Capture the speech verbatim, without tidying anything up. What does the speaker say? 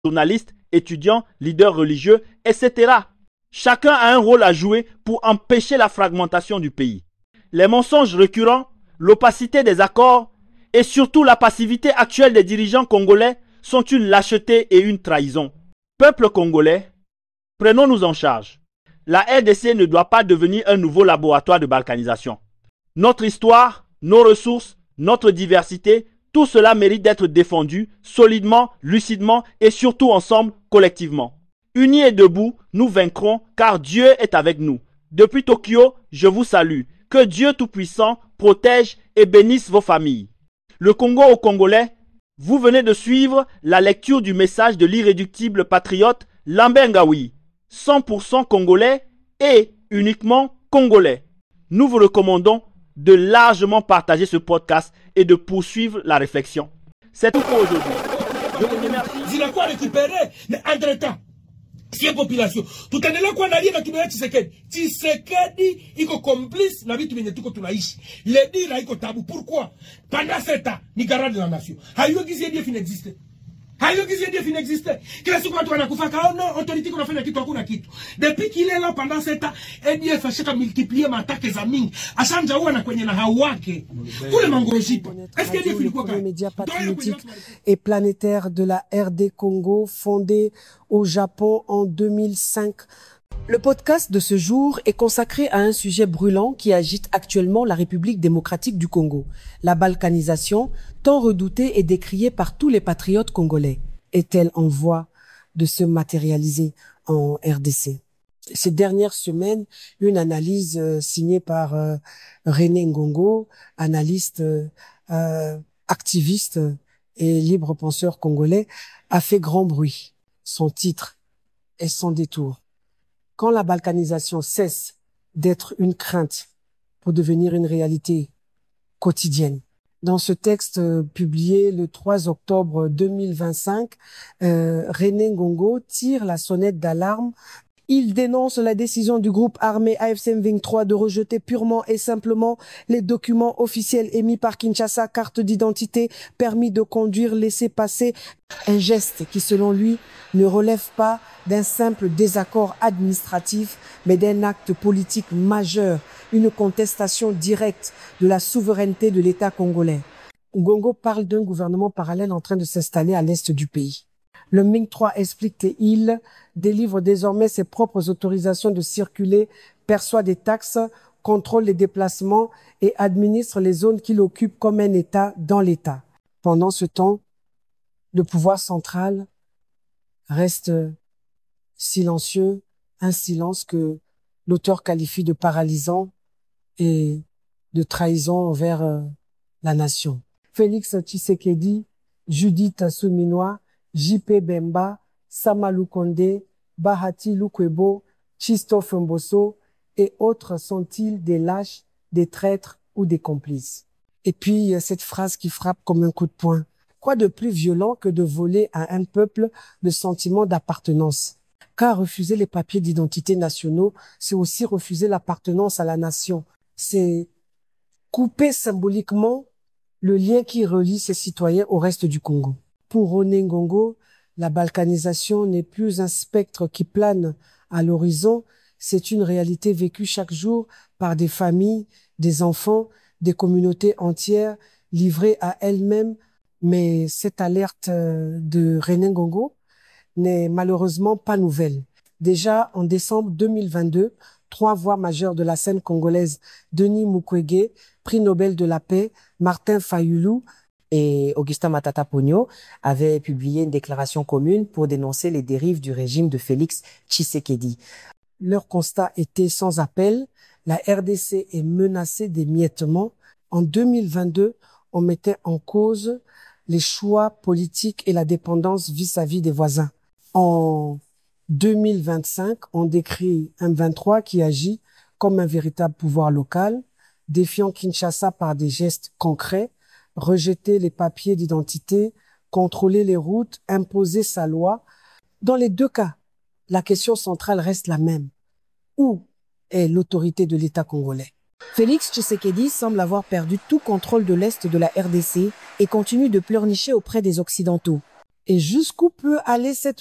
journalistes, étudiants, leaders religieux, et cetera. Chacun a un rôle à jouer pour empêcher la fragmentation du pays. Les mensonges récurrents, l'opacité des accords et surtout la passivité actuelle des dirigeants congolais sont une lâcheté et une trahison. Peuple congolais, prenons-nous en charge. La R D C ne doit pas devenir un nouveau laboratoire de balkanisation. Notre histoire, nos ressources, notre diversité, tout cela mérite d'être défendu solidement, lucidement et surtout ensemble, collectivement. Unis et debout, nous vaincrons car Dieu est avec nous. Depuis Tokyo, je vous salue. Que Dieu Tout-Puissant protège et bénisse vos familles. Le Congo aux Congolais, vous venez de suivre la lecture du message de l'irréductible patriote Lambert Ngaoui, cent pour cent congolais et uniquement congolais. Nous vous recommandons de largement partager ce podcast et de poursuivre la réflexion. C'est tout pour aujourd'hui. Je vous remercie. Zinakuwa récupéré, mais entre-temps, si population, tout en là quoi n'a rien à Kibera Tshisekedi. Tshisekedi, il est complice, n'a vitu venye tuko tunaishi. Les dire iko tabou. Pourquoi? Pendant sept ans, ni garant de la nation. Hayo gizi edie fin existe. Hayo gizi edie fin existe. Kila siku watu wanakufa kao no autorité kuna fanya kitu hakuna kitu. Depuis qu'il est là pendant sept ans, edie fashika multiplier matake za mingi. Ashanja huwa na kwenye na hawake. Kule mangrojipo. Est-ce que edie filikuwa le média patriotique et planétaire de la R D Congo, fondé au Japon en deux mille cinq. Le podcast de ce jour est consacré à un sujet brûlant qui agite actuellement la République démocratique du Congo, la balkanisation, tant redoutée et décriée par tous les patriotes congolais. Est-elle en voie de se matérialiser en R D C? Ces dernières semaines, une analyse euh, signée par euh, René Ngongo, analyste, euh, activiste et libre penseur congolais, a fait grand bruit. Son titre est Sans détour. Quand la balkanisation cesse d'être une crainte pour devenir une réalité quotidienne. Dans ce texte euh, publié le trois octobre deux mille vingt-cinq, euh, René Ngongo tire la sonnette d'alarme. Il dénonce la décision du groupe armé A F C M vingt-trois de rejeter purement et simplement les documents officiels émis par Kinshasa, carte d'identité, permis de conduire, laissez-passer. Un geste qui, selon lui, ne relève pas d'un simple désaccord administratif, mais d'un acte politique majeur, une contestation directe de la souveraineté de l'État congolais. Ngongo parle d'un gouvernement parallèle en train de s'installer à l'est du pays. Le M vingt-trois explique qu'il délivre désormais ses propres autorisations de circuler, perçoit des taxes, contrôle les déplacements et administre les zones qu'il occupe comme un État dans l'État. Pendant ce temps, le pouvoir central reste silencieux, un silence que l'auteur qualifie de paralysant et de trahison envers euh, la nation. Félix Tshisekedi, Judith Souminois, J P Bemba, Samalou Kondé, Bahati Lukwebo, Christophe Mbosso et autres sont-ils des lâches, des traîtres ou des complices? Et puis cette phrase qui frappe comme un coup de poing. Quoi de plus violent que de voler à un peuple le sentiment d'appartenance? Car refuser les papiers d'identité nationaux, c'est aussi refuser l'appartenance à la nation. C'est couper symboliquement le lien qui relie ces citoyens au reste du Congo. Pour René Ngongo, la balkanisation n'est plus un spectre qui plane à l'horizon, c'est une réalité vécue chaque jour par des familles, des enfants, des communautés entières livrées à elles-mêmes. Mais cette alerte de René Ngongo n'est malheureusement pas nouvelle. Déjà en décembre deux mille vingt-deux, trois voix majeures de la scène congolaise, Denis Mukwege, prix Nobel de la paix, Martin Fayulu et Augustin Matata Ponyo avaient publié une déclaration commune pour dénoncer les dérives du régime de Félix Tshisekedi. Leur constat était sans appel. La R D C est menacée d'émiettement. En deux mille vingt-deux, on mettait en cause les choix politiques et la dépendance vis-à-vis des voisins. En deux mille vingt-cinq, on décrit un M vingt-trois qui agit comme un véritable pouvoir local, défiant Kinshasa par des gestes concrets, rejeter les papiers d'identité, contrôler les routes, imposer sa loi. Dans les deux cas, la question centrale reste la même. Où est l'autorité de l'État congolais? Félix Tshisekedi semble avoir perdu tout contrôle de l'Est de la R D C et continue de pleurnicher auprès des Occidentaux. Et jusqu'où peut aller cette